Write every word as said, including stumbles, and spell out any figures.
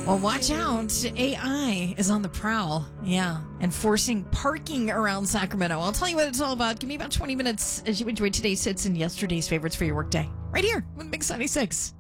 Well, watch out. A I is on the prowl. Yeah. And forcing parking around Sacramento. I'll tell you what it's all about. Give me about twenty minutes as you enjoy today's hits and yesterday's favorites for your workday. Right here with Mix ninety-six.